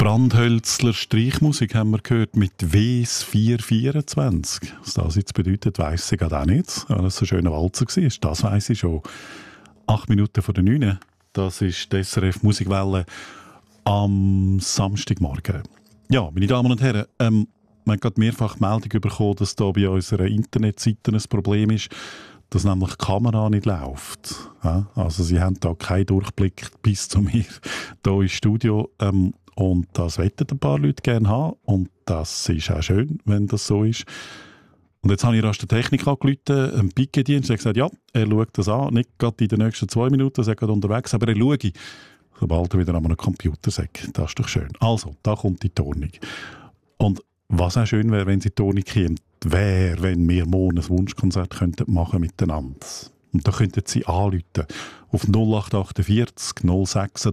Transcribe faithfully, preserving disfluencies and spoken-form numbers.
Brandhölzler Streichmusik haben wir gehört mit W S vier vierundzwanzig. Was das jetzt bedeutet, weiss ich gerade auch nicht. Weil es so ein schöner Walzer war, das weiss ich schon. Acht Minuten vor der neun. Das ist die S R F Musikwelle am Samstagmorgen. Ja, meine Damen und Herren, ähm, wir haben gerade mehrfach Meldung bekommen, dass da bei unserer Internetseite ein Problem ist, dass nämlich die Kamera nicht läuft. Ja, also sie haben da keinen Durchblick bis zu mir hier ins Studio. Ähm, und das wollen ein paar Leute gerne haben. Und das ist auch schön, wenn das so ist. Und jetzt habe ich erst den Technik angerufen, einen Picke-Dienst, der gesagt, ja, er schaut das an, nicht gerade in den nächsten zwei Minuten, er ist gerade unterwegs, aber er schaut, sobald er wieder an einem Computer sagt. Das ist doch schön. Also, da kommt die Tonung. Und was auch schön wäre, wenn sie die Tonung käme, wäre, wenn wir morgen ein Wunschkonzert könnten machen miteinander. Und da könnten Sie anrufen auf null acht vier acht null sechs